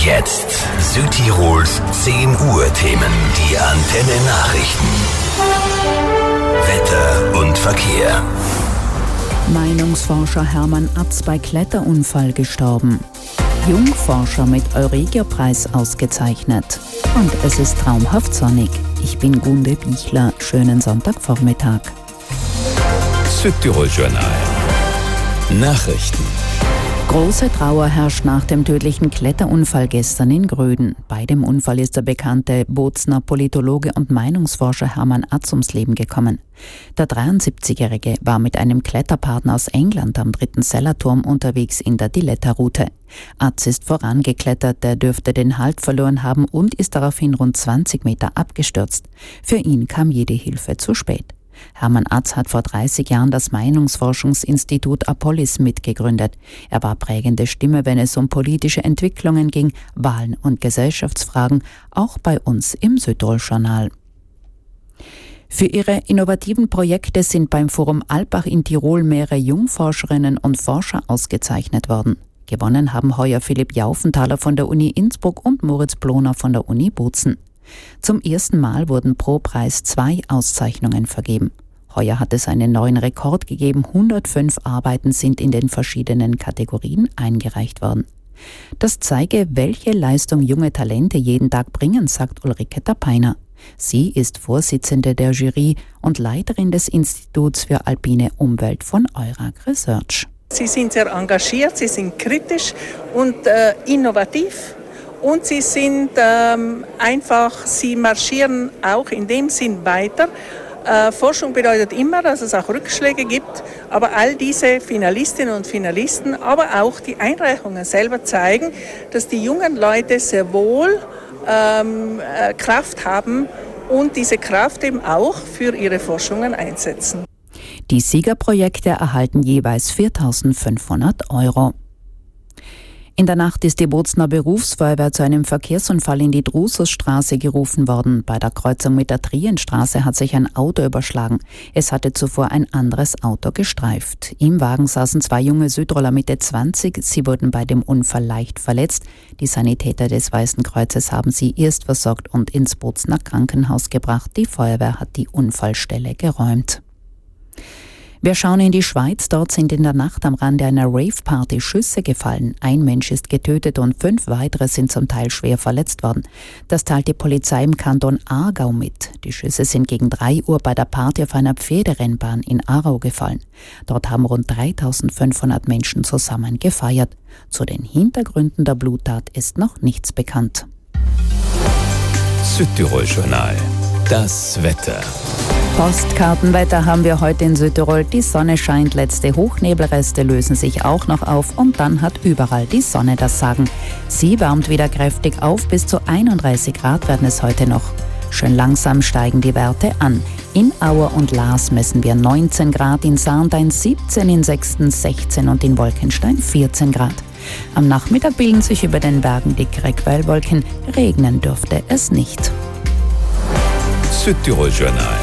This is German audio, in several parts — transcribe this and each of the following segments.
Jetzt Südtirols 10 Uhr Themen, die Antenne Nachrichten. Wetter und Verkehr. Meinungsforscher Hermann Atz bei Kletterunfall gestorben. Jungforscher mit Euregia-Preis ausgezeichnet. Und es ist traumhaft sonnig. Ich bin Gunde Bichler. Schönen Sonntagvormittag. Südtirol-Journal. Nachrichten. Große Trauer herrscht nach dem tödlichen Kletterunfall gestern in Gröden. Bei dem Unfall ist der bekannte Bozner Politologe und Meinungsforscher Hermann Atz ums Leben gekommen. Der 73-Jährige war mit einem Kletterpartner aus England am 3. Sellerturm unterwegs in der Diletta-Route. Atz ist vorangeklettert, der dürfte den Halt verloren haben und ist daraufhin rund 20 Meter abgestürzt. Für ihn kam jede Hilfe zu spät. Hermann Atz hat vor 30 Jahren das Meinungsforschungsinstitut Apollis mitgegründet. Er war prägende Stimme, wenn es um politische Entwicklungen ging, Wahlen und Gesellschaftsfragen, auch bei uns im Südtirol-Journal. Für ihre innovativen Projekte sind beim Forum Alpbach in Tirol mehrere Jungforscherinnen und Forscher ausgezeichnet worden. Gewonnen haben heuer Philipp Jaufenthaler von der Uni Innsbruck und Moritz Bloner von der Uni Bozen. Zum ersten Mal wurden pro Preis 2 Auszeichnungen vergeben. Heuer hat es einen neuen Rekord gegeben. 105 Arbeiten sind in den verschiedenen Kategorien eingereicht worden. Das zeige, welche Leistung junge Talente jeden Tag bringen, sagt Ulrike Tapeiner. Sie ist Vorsitzende der Jury und Leiterin des Instituts für alpine Umwelt von Eurac Research. Sie sind sehr engagiert, sie sind kritisch und innovativ. Und sie sind sie marschieren auch in dem Sinn weiter. Forschung bedeutet immer, dass es auch Rückschläge gibt, aber all diese Finalistinnen und Finalisten, aber auch die Einreichungen selber zeigen, dass die jungen Leute sehr wohl Kraft haben und diese Kraft eben auch für ihre Forschungen einsetzen. Die Siegerprojekte erhalten jeweils 4.500 €. In der Nacht ist die Bozner Berufsfeuerwehr zu einem Verkehrsunfall in die Drususstraße gerufen worden. Bei der Kreuzung mit der Trienstraße hat sich ein Auto überschlagen. Es hatte zuvor ein anderes Auto gestreift. Im Wagen saßen 2 junge Südtiroler Mitte 20. Sie wurden bei dem Unfall leicht verletzt. Die Sanitäter des Weißen Kreuzes haben sie erst versorgt und ins Bozner Krankenhaus gebracht. Die Feuerwehr hat die Unfallstelle geräumt. Wir schauen in die Schweiz. Dort sind in der Nacht am Rande einer Rave-Party Schüsse gefallen. Ein Mensch ist getötet und 5 weitere sind zum Teil schwer verletzt worden. Das teilt die Polizei im Kanton Aargau mit. Die Schüsse sind gegen 3 Uhr bei der Party auf einer Pferderennbahn in Aarau gefallen. Dort haben rund 3.500 Menschen zusammen gefeiert. Zu den Hintergründen der Bluttat ist noch nichts bekannt. Südtirol-Journal. Das Wetter. Postkartenwetter haben wir heute in Südtirol. Die Sonne scheint, letzte Hochnebelreste lösen sich auch noch auf und dann hat überall die Sonne das Sagen. Sie wärmt wieder kräftig auf, bis zu 31 Grad werden es heute noch. Schön langsam steigen die Werte an. In Auer und Laas messen wir 19 Grad, in Sarntein 17, in Sexten 16 und in Wolkenstein 14 Grad. Am Nachmittag bilden sich über den Bergen dickere Quellwolken. Regnen dürfte es nicht. Südtirol-Journal.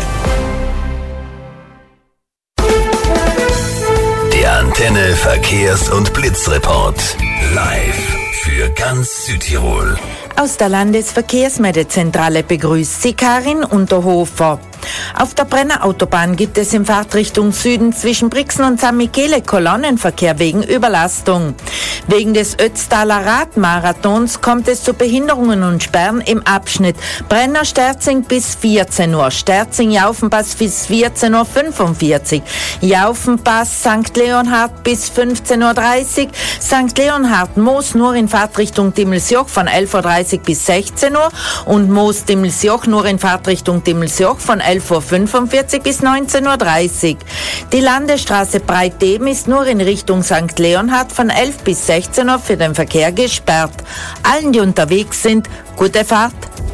Der Antenne Verkehrs- und Blitzreport. Live für ganz Südtirol. Aus der Landesverkehrsmeldezentrale begrüßt sie Karin Unterhofer. Auf der Brenner Autobahn gibt es in Fahrtrichtung Süden zwischen Brixen und San Michele Kolonnenverkehr wegen Überlastung. Wegen des Ötztaler Radmarathons kommt es zu Behinderungen und Sperren im Abschnitt Brenner-Sterzing bis 14 Uhr, Sterzing-Jaufenpass bis 14.45 Uhr, Jaufenpass St. Leonhard bis 15.30 Uhr, St. Leonhard-Moos nur in Fahrtrichtung Dimmelsjoch von 11.30 Uhr bis 16 Uhr und Moos-Dimmelsjoch nur in Fahrtrichtung Dimmelsjoch von 11.45 Uhr bis 19.30 Uhr. Die Landesstraße Breit-Deben ist nur in Richtung St. Leonhard von 11 bis 16 Uhr für den Verkehr gesperrt. Allen, die unterwegs sind, gute Fahrt.